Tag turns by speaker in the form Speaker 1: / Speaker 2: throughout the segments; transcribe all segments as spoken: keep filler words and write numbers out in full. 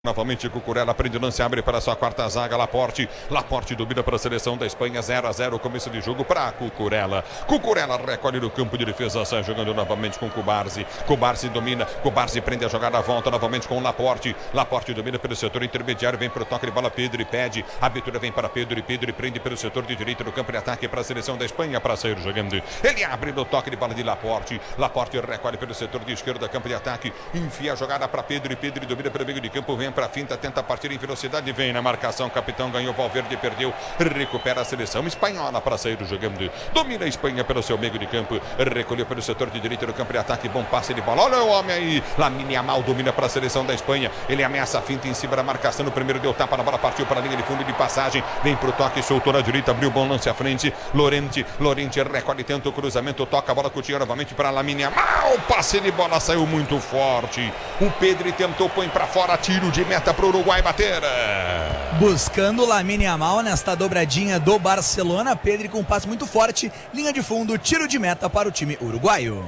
Speaker 1: Novamente Cucurella prende o lance, abre para a sua quarta zaga, Laporte, Laporte domina para a seleção da Espanha, zero a zero, começo de jogo para Cucurella, Cucurella recolhe no campo de defesa, sai jogando novamente com Cubarsi, Cubarsi domina, Cubarsi prende a jogada, volta novamente com Laporte, Laporte domina pelo setor intermediário, vem para o toque de bola, Pedro e pede, a abertura vem para Pedro e Pedro e prende pelo setor de direita do campo de ataque para a seleção da Espanha para sair jogando, ele abre no toque de bola de Laporte, Laporte recolhe pelo setor de esquerda, campo de ataque, enfia a jogada para Pedro e Pedro domina pelo meio de campo, vem para a finta, tenta partir em velocidade, vem na marcação, capitão ganhou, Valverde perdeu, recupera a seleção espanhola para sair do jogando, domina a Espanha pelo seu meio de campo, recolheu pelo setor de direita do campo de ataque, bom passe de bola, olha o homem aí, Lamine Yamal domina para a seleção da Espanha, ele ameaça a finta em cima da marcação, no primeiro deu tapa na bola, partiu para a linha de fundo de passagem, vem pro toque, soltou na direita, abriu bom lance à frente, Lorente, Lorente recolhe, tenta o cruzamento, toca a bola, Coutinho novamente para Lamine Yamal, passe de bola saiu muito forte, o Pedro tentou, põe para fora, tiro de meta para o Uruguai bater.
Speaker 2: Buscando Lamine Yamal nesta dobradinha do Barcelona, Pedro com um passe muito forte, linha de fundo, tiro de meta para o time uruguaio.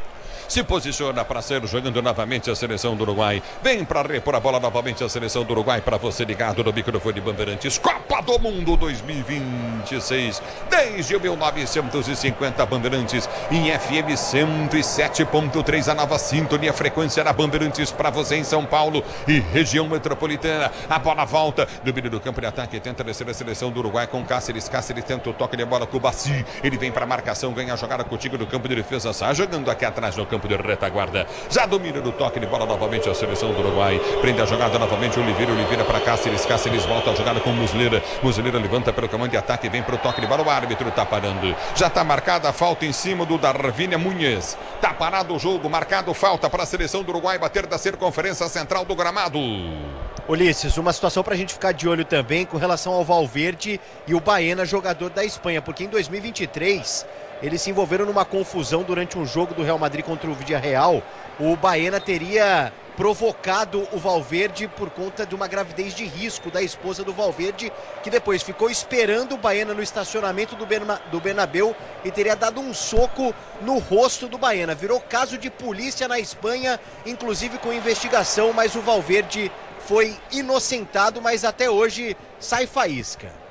Speaker 1: Se posiciona para ser jogando novamente a seleção do Uruguai. Vem para repor a bola novamente a seleção do Uruguai para você ligado no microfone Bandeirantes. Copa do Mundo dois mil e vinte e seis. Desde mil novecentos e cinquenta, Bandeirantes em F M cento e sete ponto três, a nova sintonia, frequência da Bandeirantes para você em São Paulo e região metropolitana. A bola volta, domínio do campo de ataque, tenta descer a seleção do Uruguai com Cáceres. Cáceres tenta o toque de bola com o Bassi. Ele vem para a marcação, ganha a jogada contigo do campo de defesa. Sai jogando aqui atrás no campo de retaguarda, já domina no toque de bola novamente a seleção do Uruguai, prende a jogada novamente Oliveira, Oliveira para Cáceres, Cáceres volta a jogada com Muslera, Muslera levanta pelo comando de ataque, vem para o toque de bola, o árbitro está parando, já está marcada a falta em cima do Darwin Núñez, está parado o jogo, marcado falta para a seleção do Uruguai bater da circunferência central do gramado.
Speaker 3: Ulisses, uma situação para a gente ficar de olho também com relação ao Valverde e o Baena, jogador da Espanha, porque em dois mil e vinte e três eles se envolveram numa confusão durante um jogo do Real Madrid contra o Villarreal. O Baena teria provocado o Valverde por conta de uma gravidez de risco da esposa do Valverde, que depois ficou esperando o Baena no estacionamento do, Berna, do Bernabéu e teria dado um soco no rosto do Baena. Virou caso de polícia na Espanha, inclusive com investigação, mas o Valverde foi inocentado, mas até hoje sai faísca.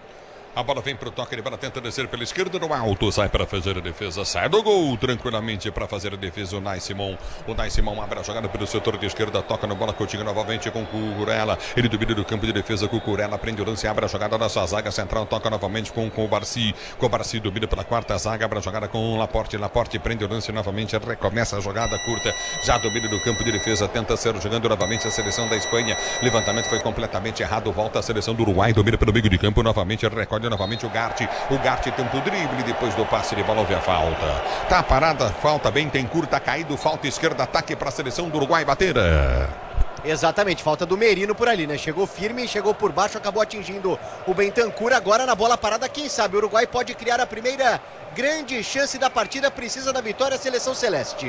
Speaker 1: A bola vem para o toque de bola, tenta descer pela esquerda no alto, sai para fazer a defesa, sai do gol tranquilamente para fazer a defesa o Nai Simon. O Nai Simon abre a jogada pelo setor de esquerda, toca na bola, Coutinho novamente com Cucurella. Ele domina do campo de defesa, Cucurella prende o lance, abre a jogada da sua zaga central, toca novamente com o Barsi. Com o Barsi domina pela quarta zaga, abre a jogada com o Laporte. Laporte prende o lance novamente, recomeça a jogada curta, já domina do campo de defesa, tenta ser jogando novamente a seleção da Espanha. Levantamento foi completamente errado, volta a seleção do Uruguai, domina pelo meio de campo, novamente recolhe novamente o Gatti, o Gatti tenta o drible, depois do passe de bola houve a falta, tá parada, falta bem, tem curta, caído, falta esquerda, ataque para a seleção do Uruguai bater.
Speaker 3: Exatamente, falta do Merino por ali, né? Chegou firme, chegou por baixo, acabou atingindo o Bentancur. Agora na bola parada, quem sabe o Uruguai pode criar a primeira grande chance da partida, precisa da vitória a seleção celeste.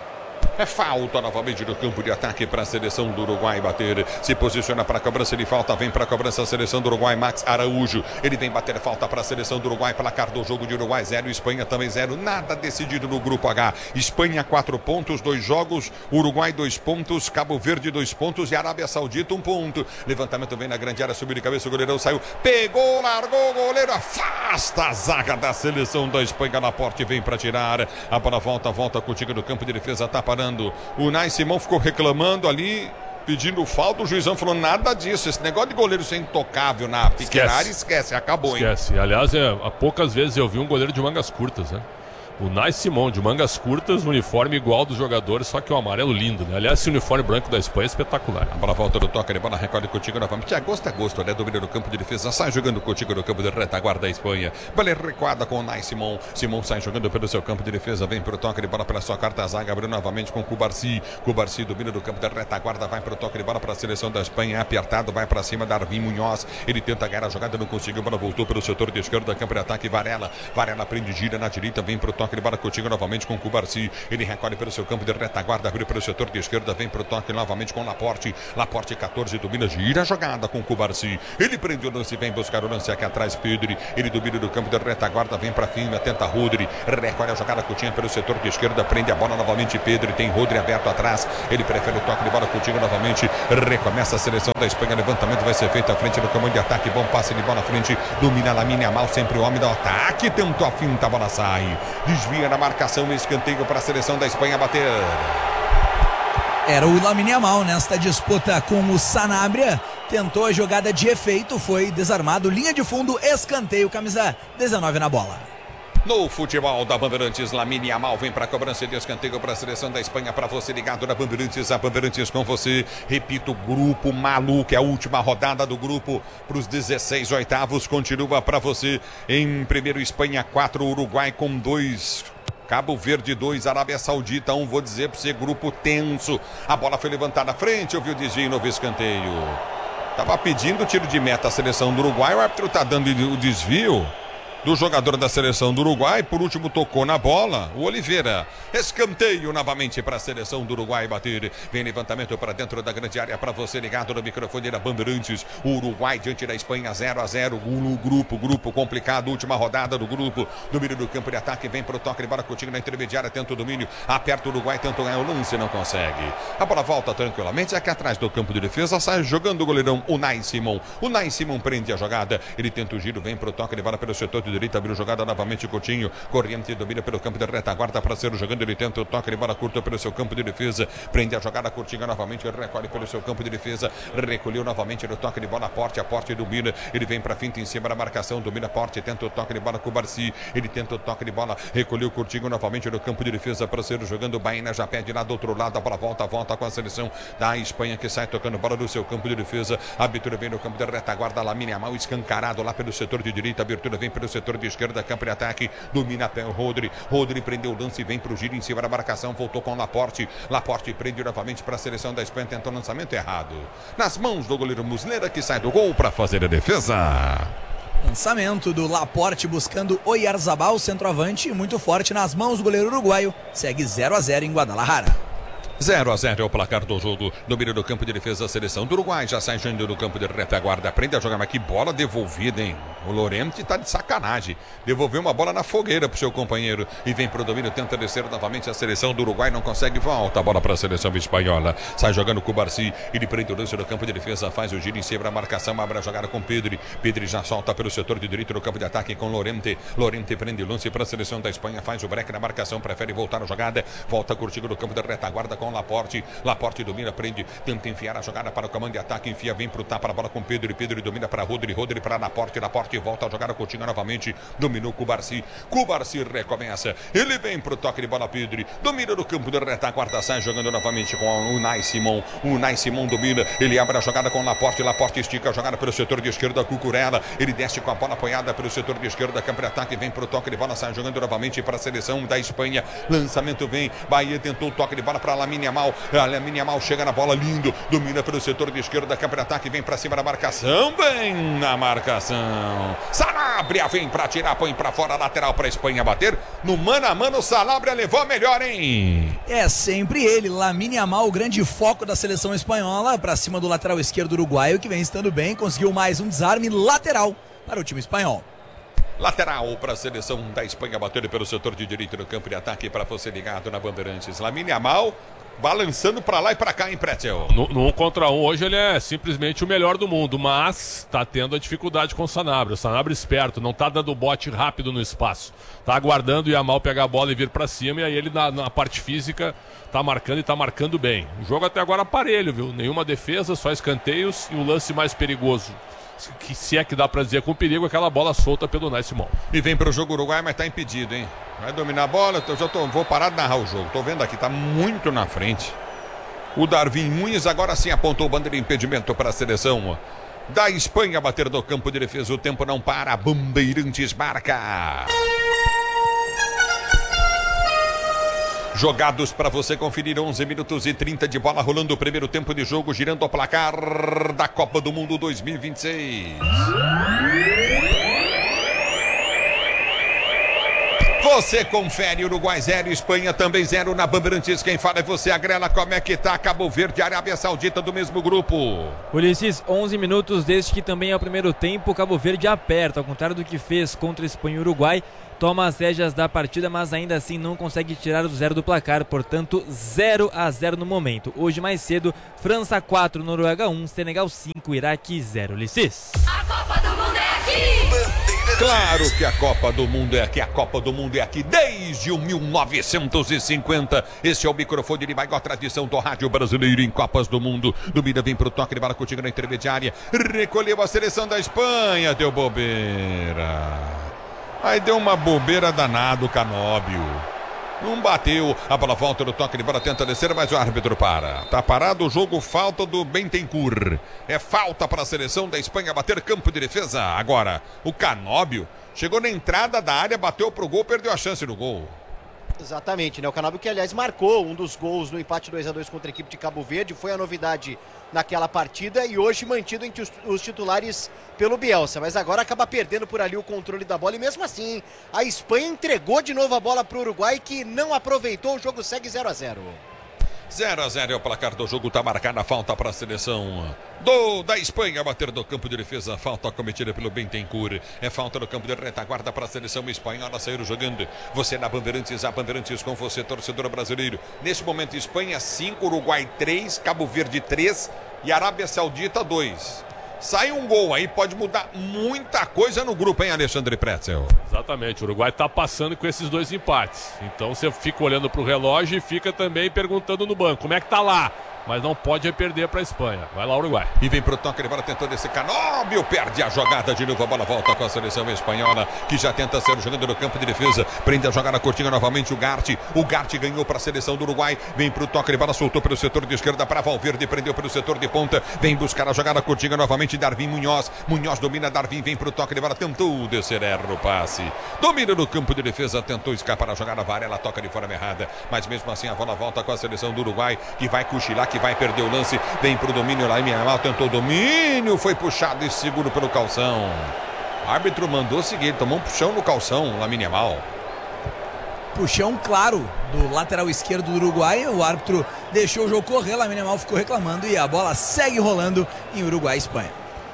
Speaker 1: É falta novamente no campo de ataque para a seleção do Uruguai bater. Se posiciona para a cobrança de falta. Vem para a cobrança a seleção do Uruguai. Max Araújo. Ele vem bater falta para a seleção do Uruguai. Placar do jogo de Uruguai zero. Espanha também zero. Nada decidido no grupo H. Espanha quatro pontos, dois jogos. Uruguai dois pontos. Cabo Verde dois pontos. E Arábia Saudita um ponto. Levantamento vem na grande área. Subiu de cabeça. O goleirão saiu. Pegou, largou o goleiro. Afasta a zaga da seleção da Espanha. Laporte vem para tirar. A bola volta, volta contigo no campo de defesa. Tá parando. O Nai Simon ficou reclamando ali, pedindo falta, o juizão falou nada disso, esse negócio de goleiro ser intocável na pequena área, esquece, acabou, hein?
Speaker 4: Esquece, aliás, é, há poucas vezes eu vi um goleiro de mangas curtas, né? O Nai Simon, de mangas curtas, uniforme igual dos jogadores, só que um amarelo lindo, né? Aliás, esse uniforme branco da Espanha é espetacular.
Speaker 1: A bola volta do toque de bola, recolhe contigo novamente. É gosto, é gosto, né? Domina no campo de defesa, sai jogando contigo no campo de retaguarda da Espanha. Bola recuada com o Nai Simon. Simon sai jogando pelo seu campo de defesa, vem pro toque de bola pela sua quarta zaga, abriu novamente com o Cubarsi. Cubarsi domina do campo de retaguarda, vai pro toque de bola para a seleção da Espanha, apertado, vai para cima, Darwin Núñez. Ele tenta ganhar a jogada, não conseguiu, a bola voltou pelo setor de esquerda, campo de ataque, Varela. Varela prende, gira na direita, vem pro toque toque de bola contigo novamente com o Cubarci. Ele recolhe pelo seu campo de retaguarda, abriu pelo setor de esquerda, vem pro toque novamente com o Laporte. Laporte quatorze, domina, gira a jogada com o Cubarci. Ele prende o lance, vem buscar o lance aqui atrás, Pedri. Ele domina do campo de retaguarda, vem pra cima, tenta Rodri. Recolhe a jogada Coutinho pelo setor de esquerda, prende a bola novamente, Pedri. Tem Rodri aberto atrás. Ele prefere o toque de bola contigo novamente. Recomeça a seleção da Espanha. Levantamento vai ser feito à frente do comando de ataque. Bom passe de bola à frente. Domina Lamine Yamal, sempre o homem do ataque. Tentou a finta, a bola sai. Desvia na marcação, escanteio para a seleção da Espanha bater.
Speaker 2: Era o Lamine Yamal nesta disputa com o Sanabria. Tentou a jogada de efeito, foi desarmado. Linha de fundo, escanteio, camisa dezenove na bola.
Speaker 1: No futebol da Bandeirantes, Lamine Yamal vem para a cobrança de escanteio para a seleção da Espanha. Para você ligado na Bandeirantes, a Bandeirantes com você. Repito, grupo maluco, é a última rodada do grupo para os dezesseis oitavos. Continua para você em primeiro Espanha quatro, Uruguai com dois. Cabo Verde dois, Arábia Saudita um, vou dizer para você, grupo tenso. A bola foi levantada à frente, houve o desvio, novo escanteio. Tava pedindo tiro de meta a seleção do Uruguai, o árbitro tá dando o desvio do jogador da seleção do Uruguai. Por último tocou na bola o Oliveira. Escanteio novamente para a seleção do Uruguai bater. Vem levantamento para dentro da grande área para você ligado no microfone da Bandeirantes. O Uruguai diante da Espanha zero a zero. No grupo, grupo complicado, última rodada do grupo. Domínio do campo de ataque, vem para o toque de bola contigo na intermediária, tenta o domínio, aperta o Uruguai, tenta ganhar o lance, não consegue. A bola volta tranquilamente aqui atrás do campo de defesa, sai jogando o goleirão Unai Simon. Unai Simon prende a jogada, ele tenta o giro, vem para o toque de bola pelo setor de direita, abriu jogada novamente Coutinho, Corriente domina pelo campo de retaguarda para ser jogando, ele tenta o toque de bola curto pelo seu campo de defesa, prende a jogada Coutinho novamente, recolhe pelo seu campo de defesa, recolheu novamente no toque de bola, Porte, a Porte domina, ele vem para finta em cima da marcação, domina Porte, tenta o toque de bola com o Barci, ele tenta o toque de bola, recolheu Coutinho novamente no campo de defesa para ser jogando, Baena já pede lá do outro lado, a bola volta, volta com a seleção da Espanha que sai tocando bola do seu campo de defesa, a abertura vem no campo de retaguarda, Lamine Yamal escancarado lá pelo setor de direita, a abertura vem pelo setor de esquerda, campo de ataque, domina até o Rodri, Rodri prendeu o lance, vem pro giro em cima da marcação, voltou com Laporte, Laporte prende novamente para a seleção da Espanha, tentou o lançamento errado, nas mãos do goleiro Muslera que sai do gol para fazer a defesa.
Speaker 2: Lançamento do Laporte buscando Oyarzabal, centroavante, muito forte nas mãos do goleiro uruguaio, segue zero a zero em Guadalajara.
Speaker 1: zero a zero é o placar do jogo. Domínio do campo de defesa, a seleção do Uruguai já sai jogando do campo de retaguarda. Aprende a jogar, mas que bola devolvida, hein? O Lorente tá de sacanagem. Devolveu uma bola na fogueira pro seu companheiro. E vem pro domínio, tenta descer novamente. A seleção do Uruguai não consegue, volta a bola para a seleção espanhola. Sai jogando com o Barci. Ele prende o lance do campo de defesa, faz o giro em cima da marcação, abre a jogada com Pedri. Pedri já solta pelo setor de direito no campo de ataque com Lorente. Lorente prende o lance para a seleção da Espanha, faz o break na marcação, prefere voltar a jogada. Volta curtindo no campo de retaguarda com Laporte, Laporte domina, prende, tenta enfiar a jogada para o comando de ataque, enfia, vem pro tapa a bola com Pedro, e Pedro domina para Rodri, Rodri para Laporte, Laporte volta a jogar a Coutinho novamente, dominou Cubarci, Cubarci recomeça, ele vem pro toque de bola Pedro, domina no campo de retaguarda, sai jogando novamente com o Unai Simon, o Unai Simon domina, ele abre a jogada com Laporte, Laporte estica a jogada pelo setor de esquerda, Cucurella, ele desce com a bola apoiada pelo setor de esquerda, campo de ataque, vem pro toque de bola, sai jogando novamente para a seleção da Espanha, lançamento vem, Bahia tentou o toque de bola para Lamine Yamal, a Lamine Yamal chega na bola, lindo, domina pelo setor de esquerda, campo de ataque, vem para cima da marcação, bem na marcação, Sanabria vem para tirar, põe para fora, lateral para a Espanha bater, no mano a mano, Sanabria levou a melhor, hein?
Speaker 2: É sempre ele, Lamine Yamal, o grande foco da seleção espanhola, para cima do lateral esquerdo uruguaio, que vem estando bem, conseguiu mais um desarme lateral para o time espanhol.
Speaker 1: Lateral para a seleção da Espanha bater pelo setor de direito no campo de ataque para você ligado na Bandeirantes. Lamine Yamal balançando para lá e para cá em Pretzel.
Speaker 4: No, no um contra um hoje ele é simplesmente o melhor do mundo, mas tá tendo a dificuldade com o Sanabria. O Sanabria esperto, não tá dando bote rápido no espaço. Tá aguardando o Yamal pegar a bola e vir para cima, e aí ele na, na parte física tá marcando e tá marcando bem. O jogo até agora aparelho, viu? Nenhuma defesa, só escanteios, e o lance mais perigoso, que se é que dá pra dizer com perigo, aquela bola solta pelo Unai Simon.
Speaker 1: E vem pro jogo Uruguai, mas tá impedido, hein? Vai dominar a bola, eu já tô, vou parar de narrar o jogo. Tô vendo aqui, tá muito na frente. O Darwin Nunes agora sim apontou o bandeira de impedimento para a seleção da Espanha bater do campo de defesa. O tempo não para, Bandeirantes marca. Jogados para você conferir, onze minutos e trinta de bola rolando o primeiro tempo de jogo, girando o placar da Copa do Mundo dois mil e vinte e seis. Você confere, Uruguai zero, Espanha também zero na Bandeirantes. Quem fala é você, Agrela. Como é que tá Cabo Verde, Arábia Saudita do mesmo grupo?
Speaker 5: Ulisses, onze minutos desde que também é o primeiro tempo, Cabo Verde aperta, ao contrário do que fez contra Espanha e Uruguai, toma as rédeas da partida, mas ainda assim não consegue tirar o zero do placar, portanto zero a zero no momento. Hoje mais cedo, França quatro, Noruega um, Senegal cinco, Iraque zero. Ulisses.
Speaker 6: A Copa do Mundo é aqui!
Speaker 1: Claro que a Copa do Mundo é aqui, a Copa do Mundo é aqui desde o mil novecentos e cinquenta. Esse é o microfone de maior tradição do rádio brasileiro em Copas do Mundo. Domina, vem pro toque de bola contigo na intermediária. Recolheu a seleção da Espanha, deu bobeira. Aí deu uma bobeira danada o Canóbio. Não bateu, a bola volta no toque de bola, tenta descer, mas o árbitro para. Tá parado o jogo, falta do Bentancur. É falta para a seleção da Espanha bater campo de defesa. Agora, o Canóbio chegou na entrada da área, bateu pro gol, perdeu a chance no gol.
Speaker 3: Exatamente, né? O Canóbio que, aliás, marcou um dos gols no empate dois a dois contra a equipe de Cabo Verde, foi a novidade naquela partida e hoje mantido entre os, os titulares pelo Bielsa, mas agora acaba perdendo por ali o controle da bola e mesmo assim a Espanha entregou de novo a bola para o Uruguai, que não aproveitou, o jogo segue zero a zero.
Speaker 1: zero a zero é o placar do jogo, tá marcada a falta para a seleção do, da Espanha, bater do campo de defesa, falta cometida pelo Bentancur, é falta no campo de retaguarda para a seleção espanhola sair jogando. Você na Bandeirantes, a Bandeirantes com você, torcedor brasileiro. Nesse momento, Espanha cinco, Uruguai três, Cabo Verde três e Arábia Saudita dois. Sai um gol aí, pode mudar muita coisa no grupo, hein, Alexandre Pretzel?
Speaker 4: Exatamente, o Uruguai tá passando com esses dois empates. Então você fica olhando pro relógio e fica também perguntando no banco, como é que tá lá? Mas não pode perder para a Espanha. Vai lá, Uruguai.
Speaker 1: E vem pro toque, ele bola tentando esse Canóbio, perde a jogada de novo, a bola volta com a seleção espanhola, que já tenta ser jogando no campo de defesa, prende a jogada curtinha novamente o Garte, o Garte ganhou para a seleção do Uruguai, vem pro toque, ele bola soltou pelo setor de esquerda para Valverde, prendeu pelo setor de ponta, vem buscar a jogada curtinha novamente, Darwin Munhoz, Munhoz domina, Darwin vem pro toque, ele bola tentou descer, erra o passe, domina no campo de defesa, tentou escapar a jogada, Varela toca de forma errada, mas mesmo assim a bola volta com a seleção do Uruguai, que vai cochilar, que vai perder o lance, vem pro domínio, Lamine Yamal tentou domínio, foi puxado e seguro pelo calção. O árbitro mandou seguir, tomou um puxão no calção, Lamine Yamal.
Speaker 2: Puxão claro do lateral esquerdo do Uruguai, o árbitro deixou o jogo correr, Lamine Yamal ficou reclamando e a bola segue rolando em Uruguai e Espanha.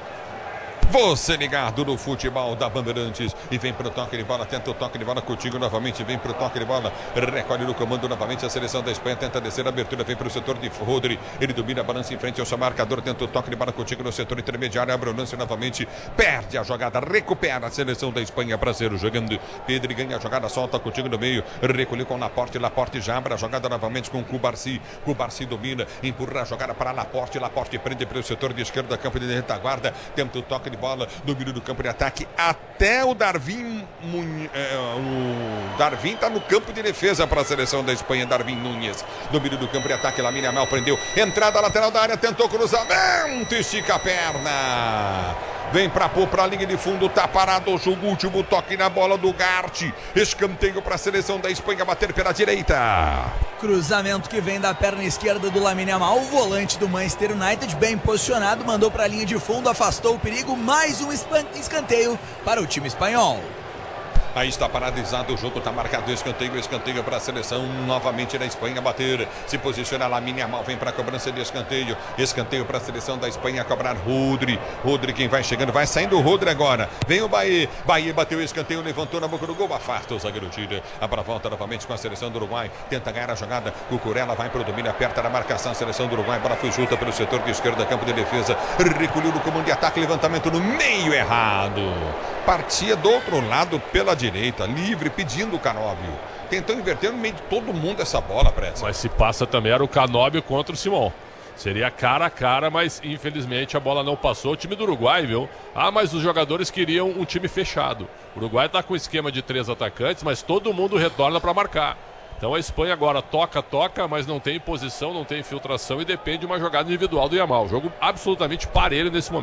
Speaker 1: Você ligado no futebol da Bandeirantes e vem pro toque de bola, tenta o toque de bola contigo novamente, vem pro toque de bola, recolhe no comando novamente a seleção da Espanha, tenta descer a abertura, vem pro setor de Rodri, ele domina, balança em frente ao seu marcador, tenta o toque de bola contigo no setor intermediário, abre o lance novamente, perde a jogada, recupera a seleção da Espanha, brasileiro jogando, Pedro ganha a jogada, solta contigo no meio, recolheu com Laporte, Laporte já abre a jogada novamente com Cubarsi, Cubarsi domina, empurra a jogada para Laporte, Laporte prende pelo setor de esquerda, campo de retaguarda, tenta o toque de bola, domínio do campo de ataque, até o Darwin Mun... é, o Darwin tá no campo de defesa para a seleção da Espanha, Darwin Núñez, domínio do campo de ataque, Lamine Yamal prendeu, entrada lateral da área, tentou cruzamento, estica a perna, vem pra pôr pra linha de fundo, tá parado o jogo, último toque na bola do Garte, escanteio para a seleção da Espanha bater pela direita.
Speaker 2: Cruzamento que vem da perna esquerda do Lamine Yamal, o volante do Manchester United, bem posicionado, mandou para a linha de fundo, afastou o perigo, mais um escanteio para o time espanhol.
Speaker 1: Aí está paralisado o jogo, está marcado escanteio, escanteio para a seleção novamente da Espanha bater, se posiciona Lamine Yamal, vem para a cobrança de escanteio, escanteio para a seleção da Espanha cobrar Rodri, Rodri quem vai chegando, vai saindo o Rodri agora, vem o Bahia, Bahia bateu o escanteio, levantou na boca do gol, afasta o zagueiro tira, a bola volta novamente com a seleção do Uruguai, tenta ganhar a jogada, Cucurella vai para o domínio, aperta na marcação, a seleção do Uruguai, bola foi junta pelo setor de esquerda, campo de defesa, recolheu no comando de ataque, levantamento no meio errado, partia do outro lado pela direita, livre, pedindo o Canóbio. Tentou inverter no meio de todo mundo essa bola, Prédio.
Speaker 4: Mas se passa também era o Canóbio contra o Simão. Seria cara a cara, mas infelizmente a bola não passou. O time do Uruguai, viu? Ah, mas os jogadores queriam um time fechado. O Uruguai tá com esquema de três atacantes, mas todo mundo retorna para marcar. Então a Espanha agora toca, toca, mas não tem posição, não tem infiltração e depende de uma jogada individual do Yamal. Jogo absolutamente parelho nesse momento.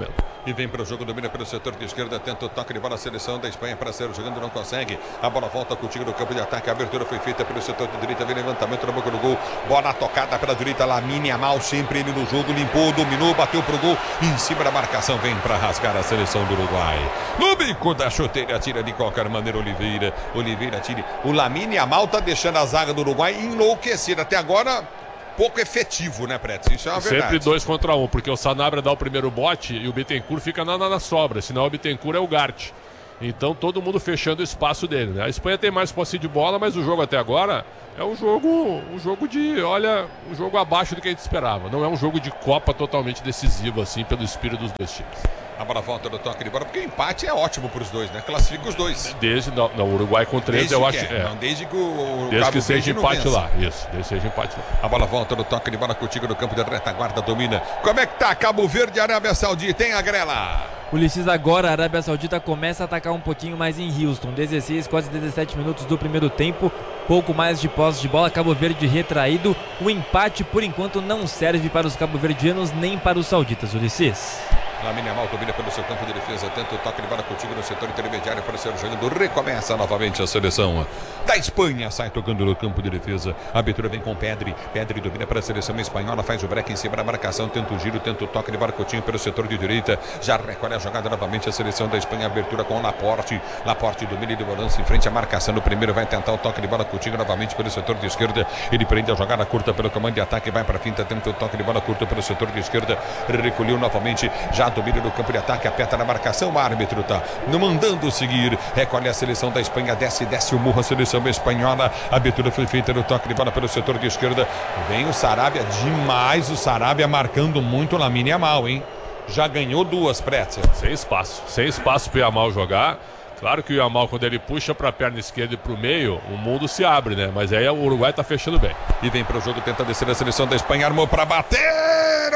Speaker 1: E vem para o jogo, domina pelo setor de esquerda, tenta o toque de bola, a seleção da Espanha para ser jogando, não consegue. A bola volta contigo no campo de ataque, a abertura foi feita pelo setor de direita, vem levantamento na boca do gol. Bola tocada pela direita, Lamine Yamal, sempre ele no jogo, limpou, dominou, bateu pro gol. Em cima da marcação, vem para rasgar a seleção do Uruguai. No bico da chuteira, tira de qualquer maneira Oliveira. Oliveira tira. O Lamine Yamal tá deixando a zaga do Uruguai enlouquecida. Até agora, pouco efetivo, né, Preto? Isso é uma verdade.
Speaker 4: Sempre dois contra um, porque o Sanabria dá o primeiro bote e o Bittencourt fica na, na, na sobra. Senão o Bittencourt é o Gart. Então todo mundo fechando o espaço dele, né? A Espanha tem mais posse de bola, mas o jogo até agora é um jogo, um jogo de, olha, um jogo abaixo do que a gente esperava. Não é um jogo de Copa totalmente decisivo, assim, pelo espírito dos dois times.
Speaker 1: A bola volta do toque de bola, porque o empate é ótimo para os dois, né? Classifica os dois.
Speaker 4: Desde, não, não, o Uruguai com treze, eu acho que é.
Speaker 1: Não, desde que o, o
Speaker 4: Desde
Speaker 1: Cabo
Speaker 4: que seja
Speaker 1: Verde
Speaker 4: empate lá, isso, desde que seja empate lá.
Speaker 1: A bola volta do toque de bola contigo no campo de retaguarda, domina. Como é que tá Cabo Verde e Arábia Saudita, hein, Agrela?
Speaker 5: Ulisses, agora a Arábia Saudita começa a atacar um pouquinho mais em Houston. dezesseis, quase dezessete minutos do primeiro tempo. Pouco mais de posse de bola. Cabo Verde retraído. O empate, por enquanto, não serve para os cabo-verdianos nem para os sauditas. Ulisses.
Speaker 1: Lamine Yamal domina pelo seu campo de defesa, tenta o toque de bola contigo no setor intermediário para ser jogando. Recomeça novamente a seleção da Espanha, sai tocando no campo de defesa. A abertura vem com Pedri. Pedri domina para a seleção espanhola, faz o break em cima da marcação, tenta o giro, tenta o toque de bola contigo pelo setor de direita. Já recolhe a jogada novamente a seleção da Espanha. Abertura com Laporte. Laporte domina e de balança em frente à marcação. No primeiro vai tentar o toque de bola contigo novamente pelo setor de esquerda. Ele prende a jogada curta pelo comando de ataque, vai para a finta, tenta o toque de bola curta pelo setor de esquerda. Recolheu novamente, já domina no campo de ataque, aperta na marcação, o árbitro tá não mandando seguir, recolhe a seleção da Espanha, desce, desce o murro a seleção espanhola, a abertura foi feita no toque de bola pelo setor de esquerda, vem o Sarabia, demais o Sarabia marcando muito o Lamine Yamal, hein? Já ganhou duas, Pretzel.
Speaker 4: Sem espaço, sem espaço para o Yamal jogar. Claro que o Yamal, quando ele puxa para a perna esquerda e para o meio, o mundo se abre, né? Mas aí o Uruguai tá fechando bem.
Speaker 1: E vem para o jogo, tenta descer a seleção da Espanha, armou para bater,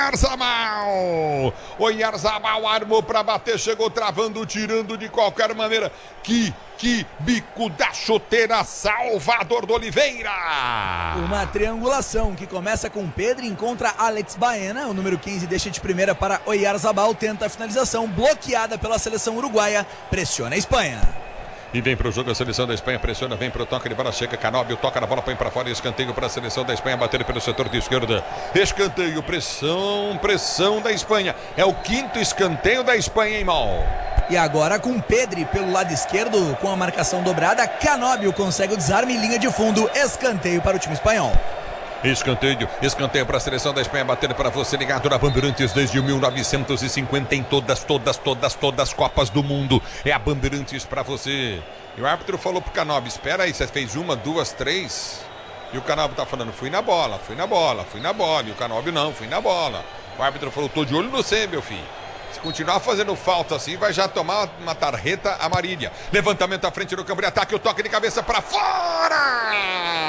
Speaker 1: Oyarzabal! Oyarzabal armou para bater, chegou travando, tirando de qualquer maneira. Que, que bico da chuteira, Salvador do Oliveira!
Speaker 2: Uma triangulação que começa com Pedro, encontra Alex Baena, o número quinze deixa de primeira para Oyarzabal, tenta a finalização, bloqueada pela seleção uruguaia, pressiona a Espanha.
Speaker 1: E vem para o jogo a seleção da Espanha, pressiona, vem para o toque de bola, chega Canóbio, toca na bola, põe para fora, escanteio para a seleção da Espanha, bater pelo setor de esquerda, escanteio, pressão, pressão da Espanha, é o quinto escanteio da Espanha, hein, Mal?
Speaker 2: E agora com Pedri pelo lado esquerdo, com a marcação dobrada, Canóbio consegue o desarme em linha de fundo, escanteio para o time espanhol.
Speaker 1: Escanteio, escanteio para a seleção da Espanha, batendo para você, ligado na Bandeirantes desde mil novecentos e cinquenta em todas, todas, todas, todas as Copas do Mundo. É a Bandeirantes para você. E o árbitro falou pro Canóbio, espera aí, você fez uma, duas, três. E o Canóbio tá falando, fui na bola, fui na bola, fui na bola. E o Canóbio não, fui na bola. O árbitro falou, tô de olho no você, meu filho. Se continuar fazendo falta assim, vai já tomar uma tarjeta amarilla. Levantamento à frente do campo de ataque, o toque de cabeça para fora!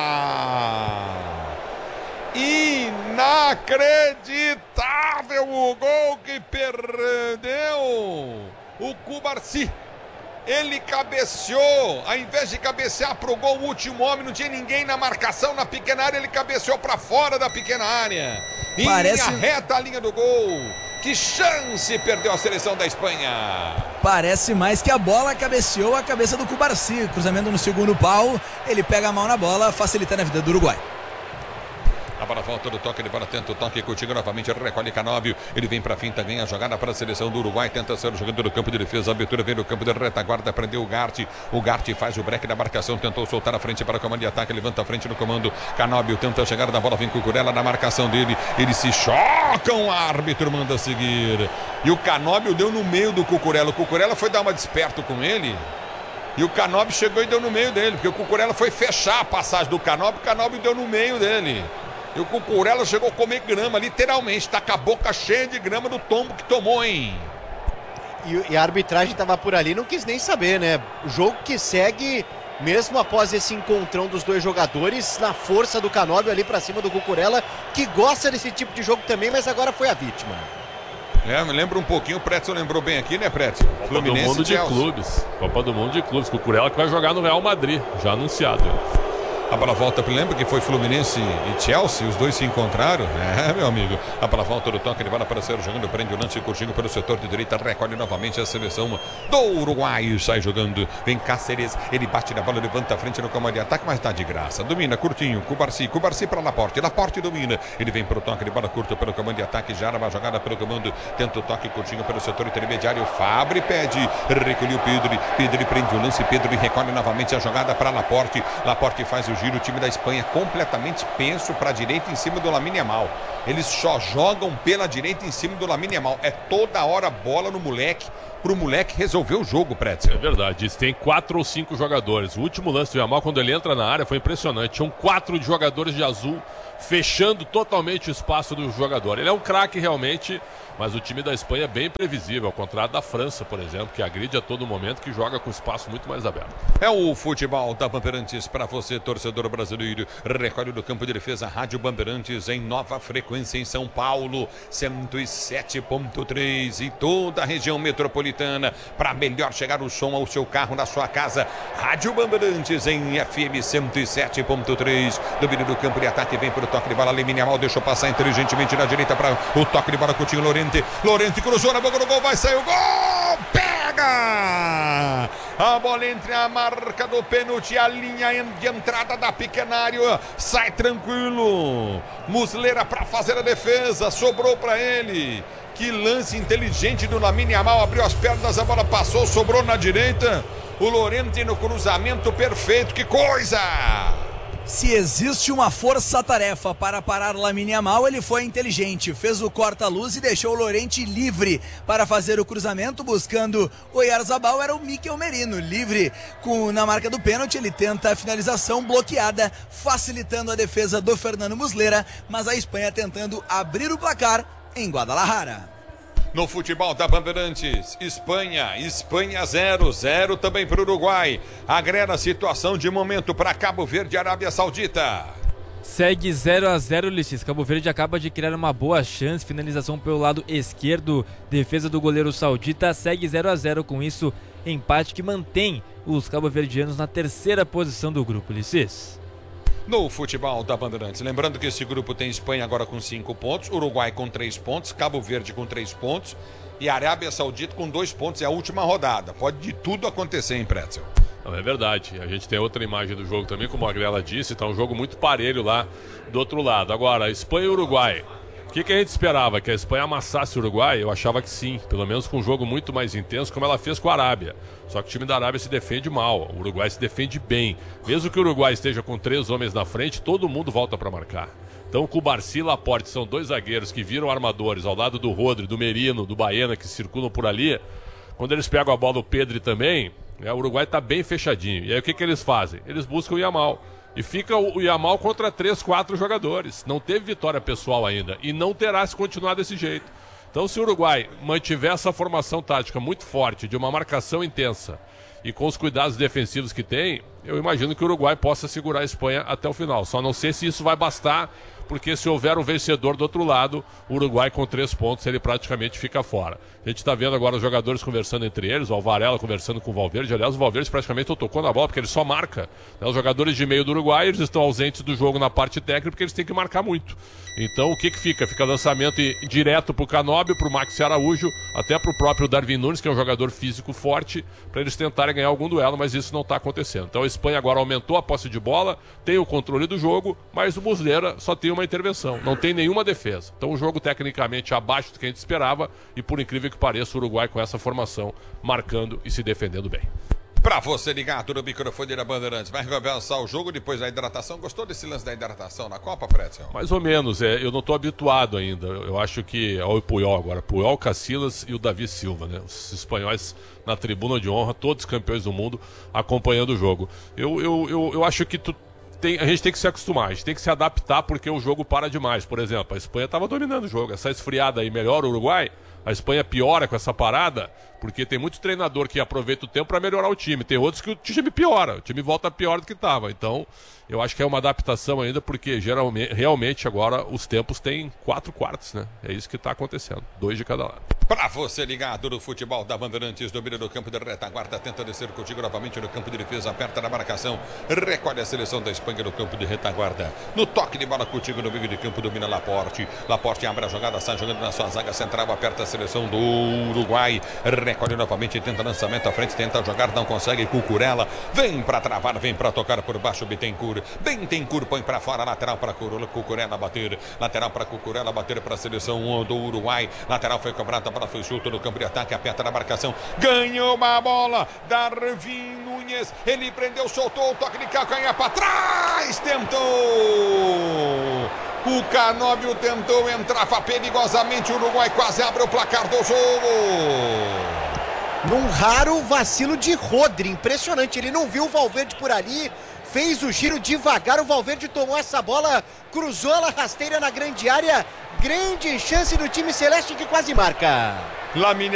Speaker 1: Inacreditável o gol que perdeu o Cubarsi. Ele cabeceou, ao invés de cabecear para o gol, o último homem, não tinha ninguém na marcação na pequena área, ele cabeceou para fora da pequena área. Em
Speaker 2: Parece...
Speaker 1: linha reta a linha do gol. Que chance perdeu a seleção da Espanha.
Speaker 2: Parece mais que a bola cabeceou a cabeça do Cubarsi. Cruzamento no segundo pau, ele pega a mão na bola, facilitando a vida do Uruguai.
Speaker 1: A bola volta do toque de bola, tenta o toque contigo novamente, recolhe Canóbio, ele vem para a finta, ganha a jogada para a seleção do Uruguai, tenta ser o jogador do campo de defesa, a abertura vem no campo de retaguarda, prendeu o Gart, o Gart faz o break da marcação, tentou soltar a frente para o comando de ataque, levanta a frente no comando, Canóbio tenta chegar na bola, vem Cucurella na marcação dele, eles se chocam, o árbitro manda seguir, e o Canóbio deu no meio do Cucurella, o Cucurella foi dar uma desperto com ele, e o Canóbio chegou e deu no meio dele, porque o Cucurella foi fechar a passagem do Canóbio, o Canóbio deu no meio dele. E o Cucurella chegou a comer grama, literalmente, tá com a boca cheia de grama do tombo que tomou, hein?
Speaker 3: E, e a arbitragem tava por ali, não quis nem saber, né? O jogo que segue, mesmo após esse encontrão dos dois jogadores, na força do Canóbio ali pra cima do Cucurella, que gosta desse tipo de jogo também, mas agora foi a vítima.
Speaker 1: É, me lembra um pouquinho, o Pretzel lembrou bem aqui, né, Pretzel?
Speaker 4: Copa Fluminense do Mundo de Clubes. Copa do Mundo de Clubes. Cucurella que vai jogar no Real Madrid, já anunciado.
Speaker 1: A bola volta, lembra que foi Fluminense e Chelsea, os dois se encontraram. É, meu amigo. A bola volta do toque, ele vai para ser jogando, prende o lance curtinho pelo setor de direita, recolhe novamente a seleção do Uruguai, sai jogando, vem Cáceres, ele bate na bola, levanta a frente no comando de ataque, mas tá de graça. Domina, curtinho, Cubarsi, Cubarsi para Laporte, Laporte domina, ele vem pro toque de bola curta pelo comando de ataque, já uma jogada pelo comando, tenta o toque curtinho pelo setor intermediário, Fabri pede, recolheu Pedro, Pedro prende o lance, Pedro recolhe novamente a jogada para Laporte, Laporte faz o giro, o time da Espanha completamente penso para a direita em cima do Lamine Yamal. Eles só jogam pela direita em cima do Lamine Yamal. É toda hora bola no moleque, pro moleque resolver o jogo, Pretzel.
Speaker 4: É verdade, tem quatro ou cinco jogadores. O último lance do Yamal, quando ele entra na área, foi impressionante. Tinham quatro jogadores de azul fechando totalmente o espaço do jogador. Ele é um craque realmente, mas o time da Espanha é bem previsível, ao contrário da França, por exemplo, que agride a todo momento, que joga com espaço muito mais aberto.
Speaker 1: É o futebol da Bandeirantes para você, torcedor brasileiro. Recolhe do campo de defesa, Rádio Bandeirantes em nova frequência em São Paulo, cento e sete ponto três e toda a região metropolitana. Para melhor chegar o som ao seu carro, na sua casa, Rádio Bandeirantes em F M cento e sete ponto três. Domínio do campo de ataque, vem para o toque de bola, Lamine Yamal deixou passar inteligentemente na direita para o toque de bola, Coutinho, Lorente, Lorente cruzou na boca do gol, vai sair o gol, pega! A bola entre a marca do pênalti e a linha de entrada da pequena área, sai tranquilo, Muslera para fazer a defesa, sobrou para ele. Que lance inteligente do Lamine Yamal, abriu as pernas, a bola passou, sobrou na direita, o Lorente no cruzamento perfeito, que coisa!
Speaker 2: Se existe uma força-tarefa para parar Lamine Yamal, ele foi inteligente, fez o corta-luz e deixou o Lorente livre para fazer o cruzamento, buscando o Oyarzabal, era o Mikel Merino, livre com, na marca do pênalti, ele tenta a finalização bloqueada, facilitando a defesa do Fernando Muslera, mas a Espanha tentando abrir o placar em Guadalajara.
Speaker 1: No futebol da Bandeirantes, Espanha, Espanha zero, zero também para o Uruguai. Agrega a situação de momento para Cabo Verde e Arábia Saudita.
Speaker 5: Segue zero a zero, Ulisses. Cabo Verde acaba de criar uma boa chance, finalização pelo lado esquerdo, defesa do goleiro saudita, segue zero a zero, com isso, empate que mantém os cabo-verdianos na terceira posição do grupo, Ulisses.
Speaker 1: No futebol da Bandeirantes, lembrando que esse grupo tem Espanha agora com cinco pontos, Uruguai com três pontos, Cabo Verde com três pontos e Arábia Saudita com dois pontos. É a última rodada, pode de tudo acontecer, hein, Pretzel?
Speaker 4: Não, é verdade, a gente tem outra imagem do jogo também, como a Grela disse, tá um jogo muito parelho lá do outro lado. Agora, Espanha e Uruguai, o que, que a gente esperava? Que a Espanha amassasse o Uruguai? Eu achava que sim, pelo menos com um jogo muito mais intenso, como ela fez com a Arábia. Só que o time da Arábia se defende mal, o Uruguai se defende bem. Mesmo que o Uruguai esteja com três homens na frente, todo mundo volta para marcar. Então, com o Cubarsi e Laporte, são dois zagueiros que viram armadores ao lado do Rodri, do Merino, do Baena, que circulam por ali. Quando eles pegam a bola, o Pedro também, né, o Uruguai está bem fechadinho. E aí o que, que eles fazem? Eles buscam o Yamal. E fica o Yamal contra três, quatro jogadores. Não teve vitória pessoal ainda. E não terá se continuar desse jeito. Então, se o Uruguai mantiver essa formação tática muito forte, de uma marcação intensa, e com os cuidados defensivos que tem, eu imagino que o Uruguai possa segurar a Espanha até o final. Só não sei se isso vai bastar, porque se houver um vencedor do outro lado, o Uruguai com três pontos, ele praticamente fica fora. A gente está vendo agora os jogadores conversando entre eles, o Alvarela conversando com o Valverde. Aliás, o Valverde praticamente tocou na bola, porque ele só marca, né? Os jogadores de meio do Uruguai, eles estão ausentes do jogo na parte técnica, porque eles têm que marcar muito. Então, o que que fica? Fica lançamento direto para o Canóbio, para o Maxi Araújo, até para o próprio Darwin Nunes, que é um jogador físico forte, para eles tentarem ganhar algum duelo, mas isso não está acontecendo. Então, a Espanha agora aumentou a posse de bola, tem o controle do jogo, mas o Muslera só tem uma intervenção, não tem nenhuma defesa. Então, o jogo tecnicamente abaixo do que a gente esperava, e por incrível que pareça, o Uruguai com essa formação, marcando e se defendendo bem.
Speaker 1: Pra você ligado no microfone da Bandeirantes, vai conversar o jogo depois da hidratação. Gostou desse lance da hidratação na Copa, Pretzel?
Speaker 4: Mais ou menos, é, eu não estou habituado ainda. Eu, eu acho que, olha o Puyol agora, Puyol, Casillas e o Davi Silva, né? Os espanhóis na tribuna de honra, todos campeões do mundo, acompanhando o jogo. Eu, eu, eu, eu acho que tu tem, a gente tem que se acostumar, a gente tem que se adaptar, porque o jogo para demais. Por exemplo, a Espanha estava dominando o jogo, essa esfriada aí melhora o Uruguai. A Espanha piora com essa parada, porque tem muito treinador que aproveita o tempo para melhorar o time. Tem outros que o time piora, o time volta pior do que estava. Então, eu acho que é uma adaptação ainda, porque geralmente, realmente agora os tempos têm quatro quartos, né? É isso que está acontecendo, dois de cada lado.
Speaker 1: Pra você ligado no futebol da Bandeirantes, domina do campo de retaguarda, tenta descer contigo novamente no campo de defesa, aperta na marcação, recolhe a seleção da Espanha no campo de retaguarda. No toque de bola contigo no meio de campo, domina Laporte. Laporte abre a jogada, sai jogando na sua zaga central, aperta a seleção do Uruguai, recolhe novamente, tenta lançamento à frente, tenta jogar, não consegue. Cucurella vem pra travar, vem pra tocar por baixo. Bittencourt, Bittencourt põe pra fora, lateral pra Cucurella bater, lateral pra Cucurella bater pra seleção do Uruguai. Lateral foi cobrada, a bola foi solta no campo de ataque, aperta na marcação, ganhou uma bola, Darwin Núñez, ele prendeu, soltou o toque de calcanhar pra trás, tentou, o Canóbio tentou, entrava perigosamente, o Uruguai quase abre o placar do jogo.
Speaker 3: Num raro vacilo de Rodri, impressionante, ele não viu o Valverde por ali, fez o giro devagar, o Valverde tomou essa bola, cruzou ela rasteira na grande área, grande chance do time celeste que quase marca.
Speaker 1: Lamine